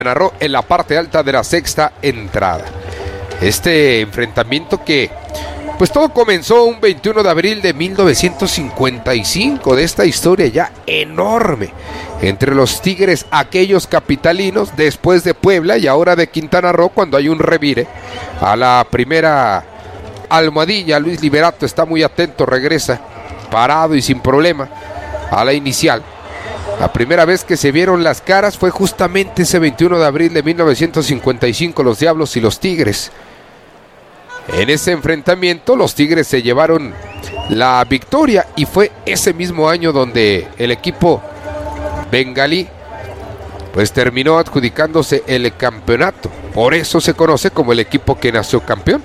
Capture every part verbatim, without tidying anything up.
Narró en la parte alta de la sexta entrada. Este enfrentamiento que, pues todo comenzó un veintiuno de abril de mil novecientos cincuenta y cinco, de esta historia ya enorme entre los Tigres, aquellos capitalinos, después de Puebla y ahora de Quintana Roo, cuando hay un revire a la primera almohadilla. Luis Liberato está muy atento, regresa parado y sin problema a la inicial. La primera vez que se vieron las caras fue justamente ese veintiuno de abril de mil novecientos cincuenta y cinco, los Diablos y los Tigres. En ese enfrentamiento los Tigres se llevaron la victoria y fue ese mismo año donde el equipo bengalí pues terminó adjudicándose el campeonato. Por eso se conoce como el equipo que nació campeón.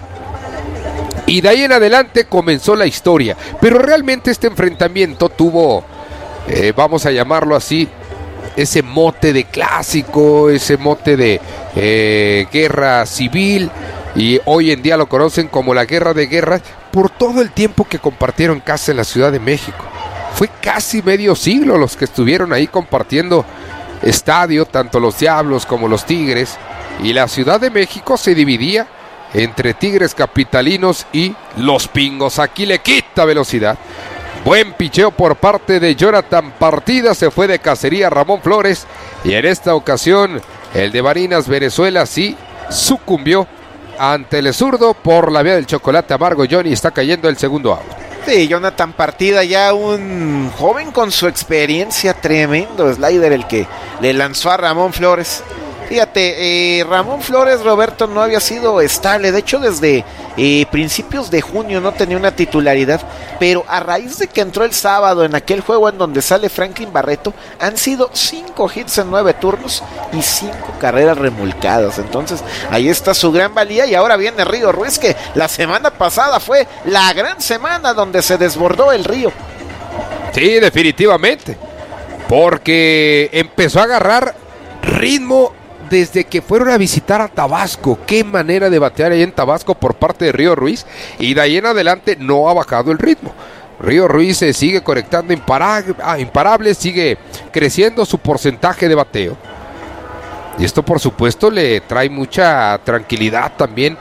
Y de ahí en adelante comenzó la historia. Pero realmente este enfrentamiento tuvo... Eh, vamos a llamarlo así, ese mote de clásico, ese mote de eh, guerra civil, y hoy en día lo conocen como la guerra de guerras por todo el tiempo que compartieron casa en la Ciudad de México. Fue casi medio siglo los que estuvieron ahí compartiendo estadio, tanto los Diablos como los Tigres, y la Ciudad de México se dividía entre Tigres capitalinos y los Pingos. Aquí le quita velocidad. Buen picheo por parte de Jonathan Partida, se fue de cacería Ramón Flores, y en esta ocasión el de Barinas Venezuela sí sucumbió ante el zurdo por la vía del chocolate amargo. Johnny, está cayendo el segundo out. Sí, Jonathan Partida, ya un joven con su experiencia, tremendo slider el que le lanzó a Ramón Flores. Fíjate, eh, Ramón Flores, Roberto, no había sido estable. De hecho, desde eh, principios de junio no tenía una titularidad. Pero a raíz de que entró el sábado en aquel juego en donde sale Franklin Barreto, han sido cinco hits en nueve turnos y cinco carreras remolcadas. Entonces, ahí está su gran valía. Y ahora viene Río Ruiz, que la semana pasada fue la gran semana donde se desbordó el río. Sí, definitivamente. Porque empezó a agarrar ritmo desde que fueron a visitar a Tabasco. Qué manera de batear ahí en Tabasco por parte de Río Ruiz, y de ahí en adelante no ha bajado el ritmo. Río Ruiz se sigue conectando imparable, ah, imparable, sigue creciendo su porcentaje de bateo, y esto por supuesto le trae mucha tranquilidad también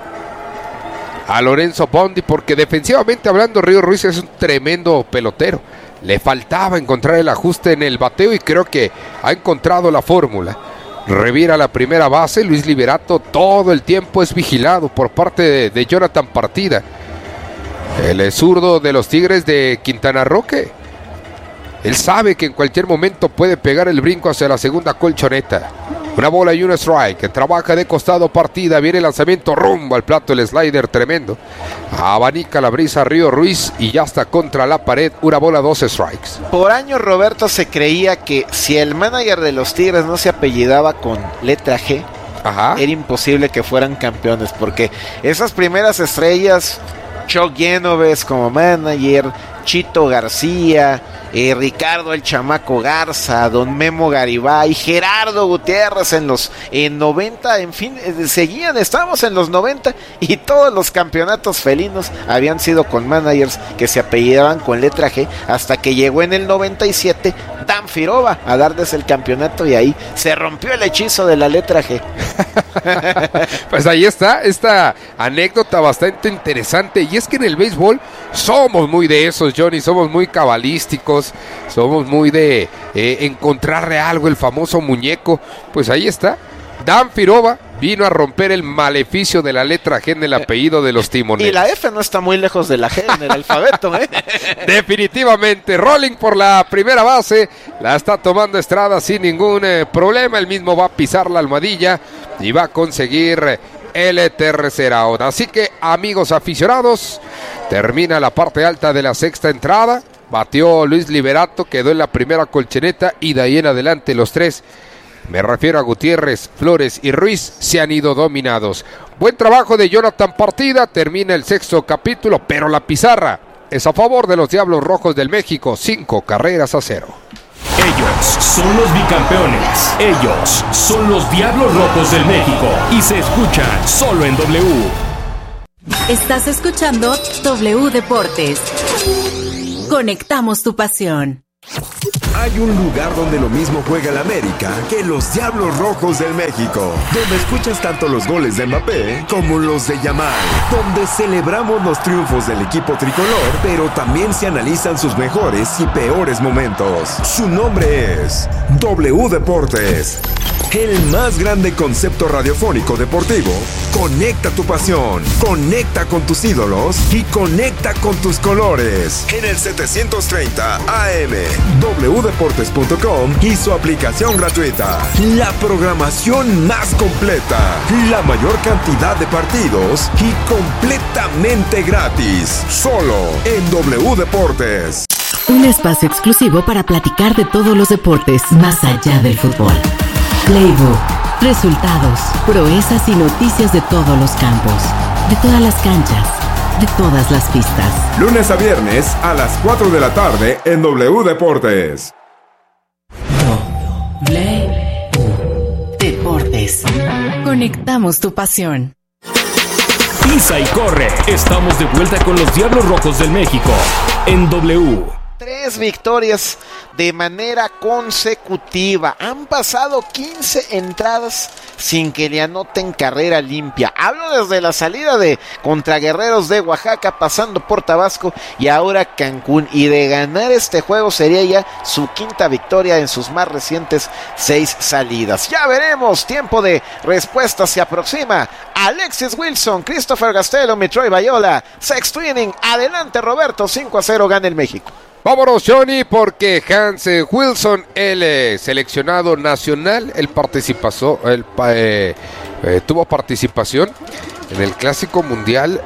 a Lorenzo Bondi, porque defensivamente hablando Río Ruiz es un tremendo pelotero. Le faltaba encontrar el ajuste en el bateo y creo que ha encontrado la fórmula. Revira la primera base, Luis Liberato todo el tiempo es vigilado por parte de, de Jonathan Partida. El zurdo de los Tigres de Quintana Roo, que él sabe que en cualquier momento puede pegar el brinco hacia la segunda colchoneta. Una bola y un strike, trabaja de costado Partida, viene el lanzamiento rumbo al plato, el slider tremendo. Abanica la brisa Río Ruiz y ya está contra la pared, una bola, dos strikes. Por años, Roberto, se creía que si el manager de los Tigres no se apellidaba con letra G, Ajá. era imposible que fueran campeones, porque esas primeras estrellas, Chuck Genoves como manager, Chito García, eh, Ricardo el Chamaco Garza, Don Memo Garibay, Gerardo Gutiérrez en los en noventa, en fin, eh, seguían, estábamos en los noventa y todos los campeonatos felinos habían sido con managers que se apellidaban con letra G, hasta que llegó en el noventa y siete Dan Firova a darles el campeonato y ahí se rompió el hechizo de la letra G. Pues ahí está esta anécdota bastante interesante, y es que en el béisbol somos muy de esos, Johnny, somos muy cabalísticos, somos muy de eh, encontrarle algo, el famoso muñeco. Pues ahí está, Dan Firova vino a romper el maleficio de la letra G en el apellido de los timoneros. Y la F no está muy lejos de la G en el alfabeto, ¿eh? Definitivamente, rolling por la primera base, la está tomando Estrada sin ningún eh, problema, él mismo va a pisar la almohadilla y va a conseguir el tercer out. Así que, amigos aficionados, termina la parte alta de la sexta entrada, bateó Luis Liberato, quedó en la primera colchoneta y de ahí en adelante los tres, me refiero a Gutiérrez, Flores y Ruiz, se han ido dominados. Buen trabajo de Jonathan Partida, termina el sexto capítulo, pero la pizarra es a favor de los Diablos Rojos del México, cinco carreras a cero. Ellos son los bicampeones, ellos son los Diablos Rojos del México y se escuchan solo en W. Estás escuchando W Deportes. Conectamos tu pasión. Hay un lugar donde lo mismo juega el América que los Diablos Rojos del México, donde escuchas tanto los goles de Mbappé como los de Yamal, donde celebramos los triunfos del equipo tricolor, pero también se analizan sus mejores y peores momentos. Su nombre es W Deportes, el más grande concepto radiofónico deportivo. Conecta tu pasión, conecta con tus ídolos y conecta con tus colores. En el setecientos treinta A M, w deportes punto com y su aplicación gratuita. La programación más completa, la mayor cantidad de partidos y completamente gratis. Solo en W Deportes. Un espacio exclusivo para platicar de todos los deportes más allá del fútbol. Playbook, resultados, proezas y noticias de todos los campos, de todas las canchas, de todas las pistas. Lunes a viernes a las cuatro de la tarde en W Deportes. W Deportes. Conectamos tu pasión. Pisa y corre. Estamos de vuelta con los Diablos Rojos del México en W. Tres victorias de manera consecutiva. Han pasado quince entradas sin que le anoten carrera limpia. Hablo desde la salida de contra Guerreros de Oaxaca, pasando por Tabasco y ahora Cancún. Y de ganar este juego sería ya su quinta victoria en sus más recientes seis salidas. Ya veremos. Tiempo de respuesta se aproxima. Alexis Wilson, Christopher Gastelum, Troy Bayola. Sexto inning. Adelante Roberto. cinco a cero gana el México. Vámonos, Johnny, porque Hans Wilson, el eh, seleccionado nacional, él participó, él, eh, eh, tuvo participación en el Clásico Mundial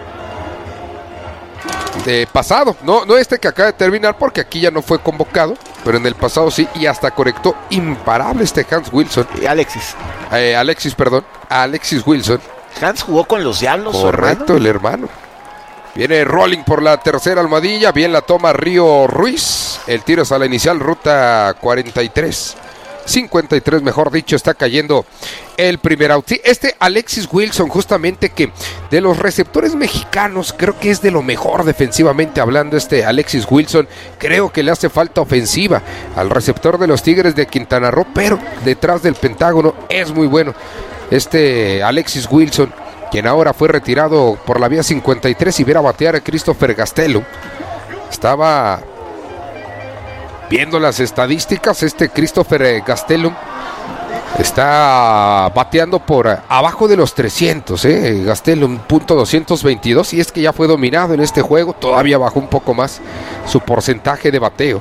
de pasado, no, no este que acaba de terminar, porque aquí ya no fue convocado, pero en el pasado sí, y hasta conectó imparable este Hans Wilson. Y Alexis. Eh, Alexis, perdón, Alexis Wilson. Hans jugó con los Diablos, correcto, su hermano. el hermano. Viene rolling por la tercera almohadilla. Bien la toma Río Ruiz. El tiro es a la inicial, ruta cuarenta y tres. cincuenta y tres, mejor dicho, está cayendo el primer out. Sí, este Alexis Wilson, justamente que de los receptores mexicanos, creo que es de lo mejor defensivamente hablando este Alexis Wilson. Creo que le hace falta ofensiva al receptor de los Tigres de Quintana Roo, pero detrás del Pentágono es muy bueno este Alexis Wilson, quien ahora fue retirado por la vía cincuenta y tres y viera batear a Christopher Gastelum. Estaba viendo las estadísticas, este Christopher Gastelum está bateando por abajo de los trescientos, ¿eh? Gastelum punto doscientos veintidós, y es que ya fue dominado en este juego, todavía bajó un poco más su porcentaje de bateo.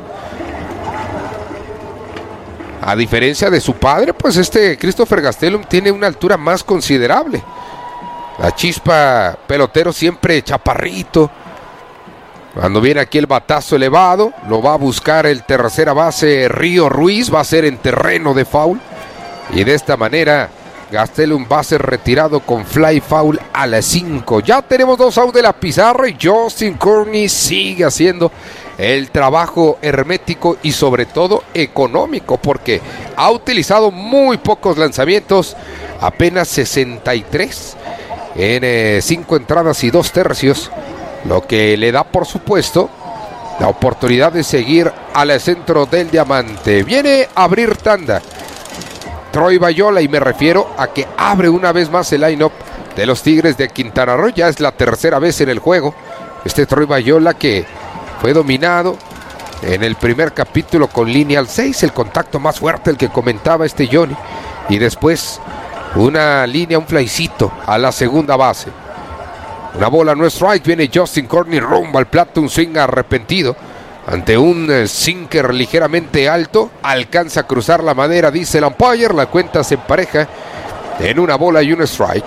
A diferencia de su padre, pues este Christopher Gastelum tiene una altura más considerable. La chispa pelotero siempre chaparrito. Cuando viene aquí el batazo elevado, lo va a buscar el tercera base Río Ruiz, va a ser en terreno de foul. Y de esta manera Gastelum va a ser retirado con fly foul a las cinco. Ya tenemos dos outs de la pizarra y Justin Courtney sigue haciendo el trabajo hermético y sobre todo económico, porque ha utilizado muy pocos lanzamientos, apenas sesenta y tres en cinco entradas y dos tercios, lo que le da por supuesto la oportunidad de seguir al centro del diamante. Viene a abrir tanda Troy Bayola, y me refiero a que abre una vez más el line-up de los Tigres de Quintana Roo. Ya es la tercera vez en el juego este Troy Bayola, que fue dominado en el primer capítulo con línea al seis, el contacto más fuerte, el que comentaba este Johnny, y después una línea, un flycito a la segunda base. Una bola no strike, viene Justin Courtney rumbo al plato, un swing arrepentido ante un sinker ligeramente alto, alcanza a cruzar la madera, dice el umpire, la cuenta se empareja en una bola y un strike.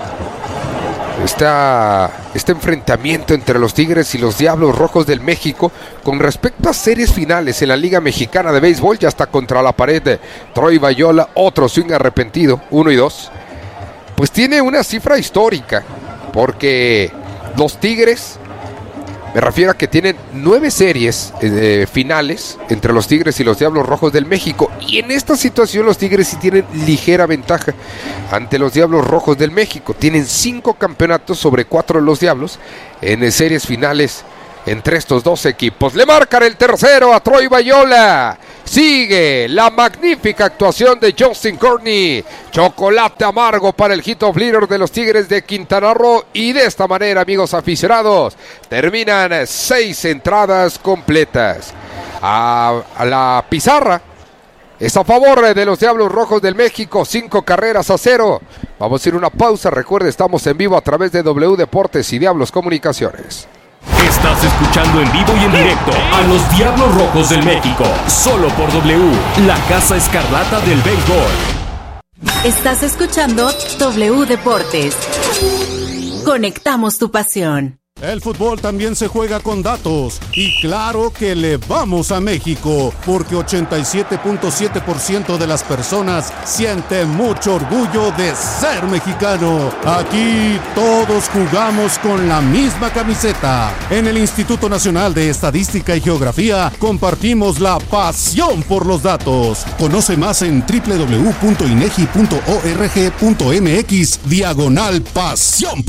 Esta, este enfrentamiento entre los Tigres y los Diablos Rojos del México con respecto a series finales en la Liga Mexicana de Béisbol, ya está contra la pared de Troy Bayola, otro swing arrepentido, uno y dos, pues tiene una cifra histórica, porque los Tigres, me refiero a que tienen nueve series eh, finales entre los Tigres y los Diablos Rojos del México, y en esta situación los Tigres sí tienen ligera ventaja ante los Diablos Rojos del México. Tienen cinco campeonatos sobre cuatro de los Diablos en series finales entre estos dos equipos. Le marcan el tercero a Troy Bayola, Sigue la magnífica actuación de Justin Courtney. Chocolate amargo para el hit of leader de los Tigres de Quintana Roo. Y de esta manera, amigos aficionados, terminan seis entradas completas. A, a la pizarra es a favor de los Diablos Rojos del México, cinco carreras a cero. Vamos a ir a una pausa. Recuerde, estamos en vivo a través de W Deportes y Diablos Comunicaciones. Estás escuchando en vivo y en directo a los Diablos Rojos del México, solo por W, la Casa Escarlata del béisbol. Estás escuchando W Deportes. Conectamos tu pasión. El fútbol también se juega con datos y claro que le vamos a México porque ochenta y siete punto siete por ciento de las personas sienten mucho orgullo de ser mexicano. Aquí todos jugamos con la misma camiseta. En el Instituto Nacional de Estadística y Geografía compartimos la pasión por los datos. Conoce más en doble u doble u doble u punto inegi punto org punto mx diagonal pasión.